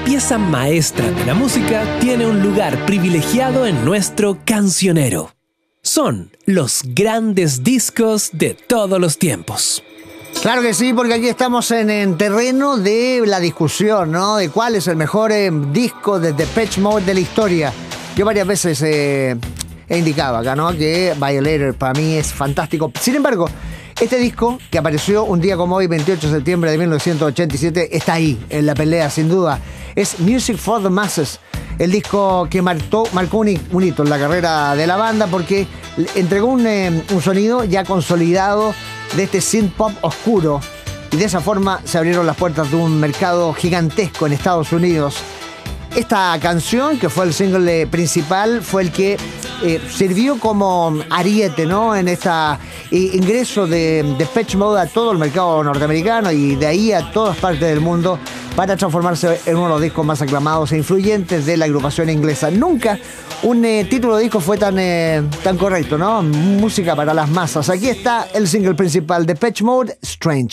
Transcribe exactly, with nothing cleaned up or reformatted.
pieza maestra de la música tiene un lugar privilegiado en nuestro cancionero. Son los grandes discos de todos los tiempos. Claro que sí, porque aquí estamos en, en terreno de la discusión, ¿no? De cuál es el mejor eh, disco de Depeche Mode de la historia. Yo varias veces eh, he indicado acá, ¿no? Que Violator para mí es fantástico. Sin embargo, este disco, que apareció un día como hoy, veintiocho de septiembre de mil novecientos ochenta y siete, está ahí, en la pelea, sin duda. Es Music for the Masses, el disco que marcó, marcó un, un hito en la carrera de la banda, porque entregó un, eh, un sonido ya consolidado de este synth pop oscuro, y de esa forma se abrieron las puertas de un mercado gigantesco en Estados Unidos. Esta canción, que fue el single principal, fue el que eh, sirvió como ariete, ¿no? En este eh, ingreso de Depeche Mode a todo el mercado norteamericano y de ahí a todas partes del mundo, para transformarse en uno de los discos más aclamados e influyentes de la agrupación inglesa. Nunca un eh, título de disco fue tan, eh, tan correcto, ¿no? Música para las masas. Aquí está el single principal de Depeche Mode, Strange.